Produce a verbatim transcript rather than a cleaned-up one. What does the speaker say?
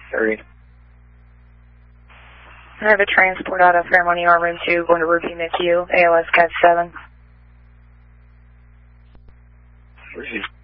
thirty. I have a transport out of Fairmont E R Room two going to Ruby M C U, A L S Cat seven. Where's he?